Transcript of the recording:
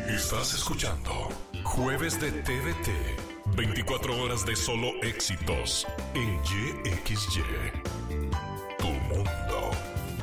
Estás escuchando Jueves de TVT. 24 horas de solo éxitos en YXY.